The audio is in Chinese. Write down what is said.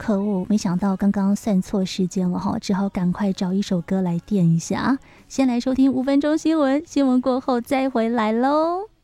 可恶，没想到刚刚算错时间了哈，只好赶快找一首歌来垫一下。先来收听5分钟新闻，新闻过后再回来喽。